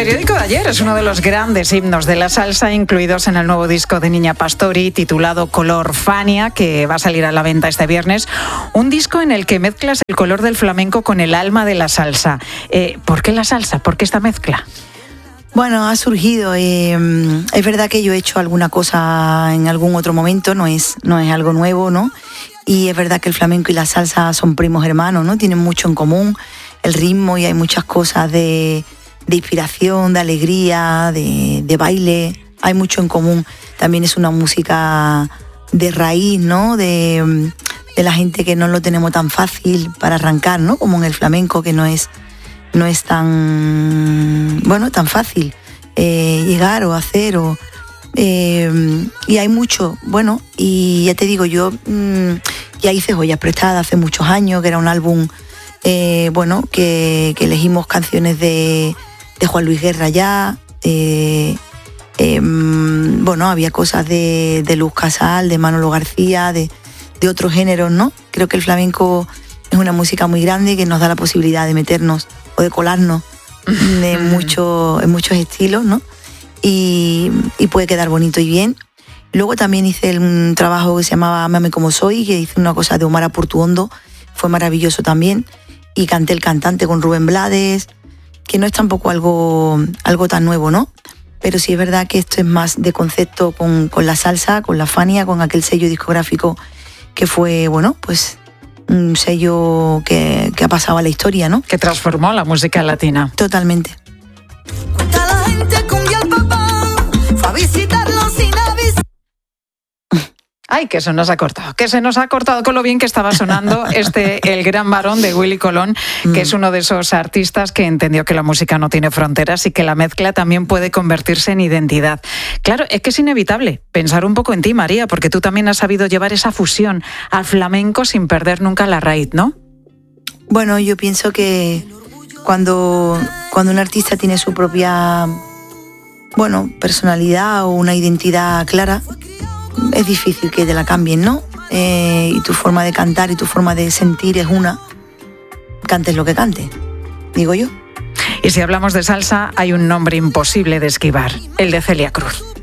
periódico de ayer es uno de los grandes himnos de la salsa incluidos en el nuevo disco de Niña Pastori titulado Color Fania, que va a salir a la venta este viernes. Un disco en el que mezclas el color del flamenco con el alma de la salsa. ¿Por qué la salsa? ¿Por qué esta mezcla? Bueno, ha surgido. Es verdad que yo he hecho alguna cosa en algún otro momento, no es algo nuevo, ¿no? Y es verdad que el flamenco y la salsa son primos hermanos, ¿no? Tienen mucho en común, el ritmo, y hay muchas cosas de inspiración, de alegría, de baile, hay mucho en común. También es una música de raíz, ¿no? De la gente que no lo tenemos tan fácil para arrancar, ¿no? Como en el flamenco, que no es tan fácil llegar o hacer y hay mucho, bueno, y ya te digo, yo ya hice Joyas Prestadas hace muchos años, que era un álbum que elegimos canciones de Juan Luis Guerra ya, había cosas de Luz Casal, de Manolo García, de otros géneros, ¿no? Creo que el flamenco es una música muy grande que nos da la posibilidad de meternos o de colarnos en muchos estilos, ¿no? Y puede quedar bonito y bien. Luego también hice un trabajo que se llamaba Ámame como soy, que hice una cosa de Omar Apurtuondo, fue maravilloso también. Y canté El Cantante con Rubén Blades, que no es tampoco algo tan nuevo, ¿no? Pero sí es verdad que esto es más de concepto con la salsa, con la Fania, con aquel sello discográfico que fue, un sello que ha pasado a la historia, ¿no? Que transformó la música latina. Totalmente. Ay, que se nos ha cortado con lo bien que estaba sonando El Gran Varón de Willy Colón, que es uno de esos artistas que entendió que la música no tiene fronteras y que la mezcla también puede convertirse en identidad. Claro, es que es inevitable pensar un poco en ti, María, porque tú también has sabido llevar esa fusión al flamenco sin perder nunca la raíz, ¿no? Bueno, yo pienso que cuando un artista tiene su propia personalidad o una identidad clara, es difícil que te la cambien, ¿no? Y tu forma de cantar y tu forma de sentir es una. Cantes lo que cantes, digo yo. Y si hablamos de salsa, hay un nombre imposible de esquivar, el de Celia Cruz.